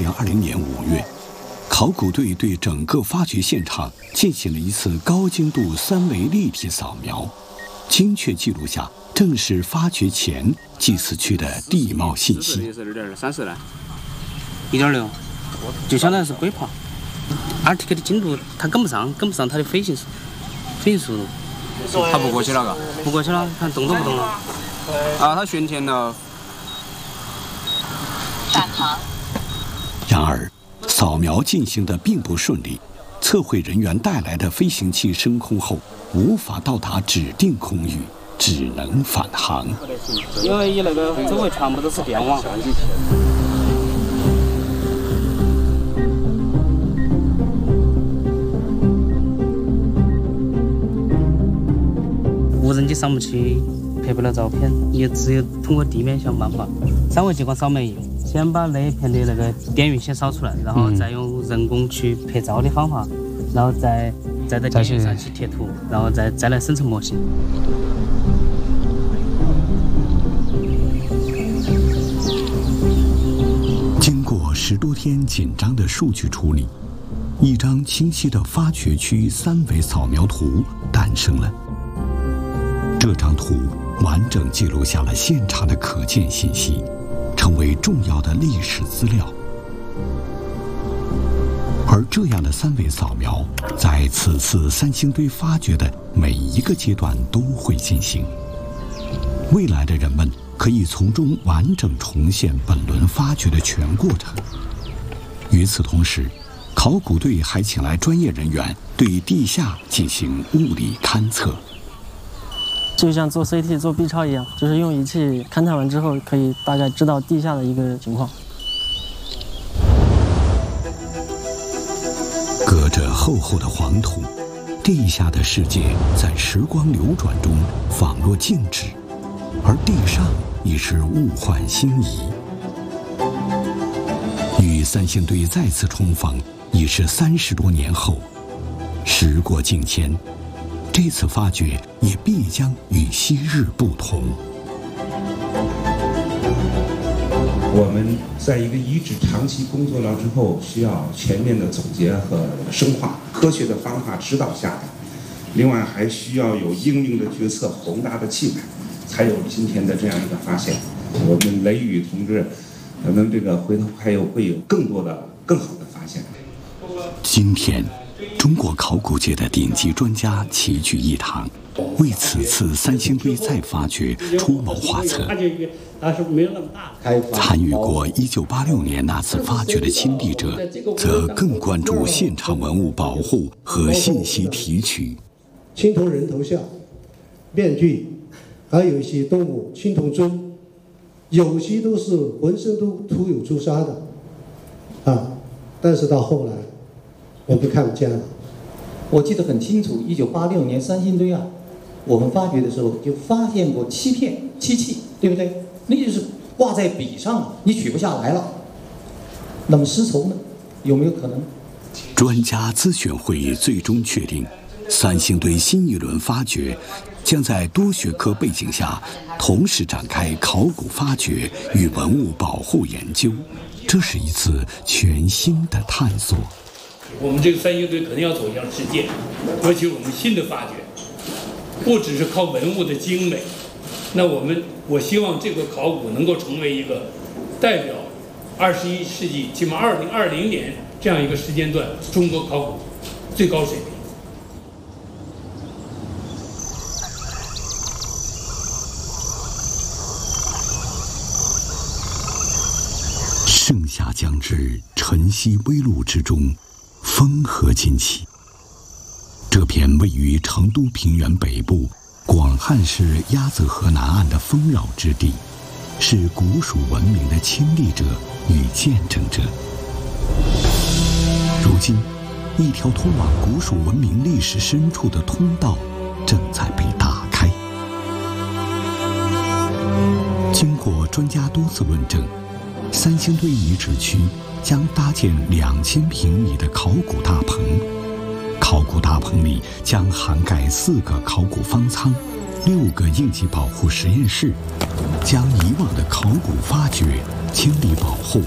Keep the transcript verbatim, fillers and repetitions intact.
零二零年五月，考古队对整个发掘现场进行了一次高精度三维立体扫描，精确记录下正是发掘前祭祀区的地貌信息。 三十来，一点六，就相当于是龟爬。R T K 的精度它跟不上，跟不上它的飞行飞行速度。 它不过去了，嘎？ 不过去了，看动都不动了。 啊，它悬停了。 返航。 然而，扫描进行的并不顺利，测绘人员带来的飞行器升空后，无法到达指定空域，只能返航。 因为一那个周围全部都是电网。无人机上不去，拍不了照片，也只有通过地面想办法。三维激光扫描先把那一片的那个点云先扫出来，然后再用人工去拍照的方法，然后再再在点云上去贴图，然后再再来生成模型。 经过十多天紧张的数据处理，一张清晰的发掘区三维扫描图诞生了。这张图完整记录下了现场的可见信息，成为重要的历史资料。而这样的三维扫描，在此次三星堆发掘的每一个阶段都会进行。未来的人们可以从中完整重现本轮发掘的全过程。与此同时，考古队还请来专业人员对地下进行物理勘测。 就像做 C T 做 B 超一样，就是用仪器勘探完之后，可以大概知道地下的一个情况。 隔着厚厚的黄土，地下的世界在时光流转中仿若静止，而地上已是物换星移。与三星堆再次重逢，已是三十多年后。时过境迁，这次发掘也必将与昔日不同。 我们在一个遗址长期工作了之后，需要全面的总结和深化，科学的方法指导下的，另外还需要有英明的决策、宏大的气派，才有今天的这样一个发现。我们雷雨同志，可能这个回头还有会有更多的、更好的发现。 今天，中国考古界的顶级专家齐聚一堂，为此次三星堆再发掘出谋划策。参与过一九八六年那次发掘的亲历者，则更关注现场文物保护和信息提取。 青铜人头像、面具，还有一些动物青铜尊，有些都是浑身都涂有朱砂的，啊，但是到后来我们看不见了。 我记得很清楚，一九八六年三星堆啊，我们发掘的时候就发现过漆片、漆器，对不对？那就是挂在笔上，你取不下来了。那么丝绸呢？有没有可能？ 专家咨询会议最终确定，三星堆新一轮发掘将在多学科背景下同时展开考古发掘与文物保护研究，这是一次全新的探索。 我们这个三星堆肯定要走向世界，尤其我们新的发掘，不只是靠文物的精美。那我们，我希望这个考古能够成为一个代表二十一世纪，起码二零二零年这样一个时间段中国考古最高水平。 盛夏将至，晨曦微露之中，风和金起。这片位于成都平原北部广汉市鸭子河南岸的丰饶之地，是古蜀文明的亲历者与见证者。如今，一条通往古蜀文明历史深处的通道正在被打开。经过专家多次论证，三星堆遗址区将搭建两千平米的考古大棚，考古大棚里将涵盖四个考古方舱、六个应急保护实验室，将以往的考古发掘、清理保护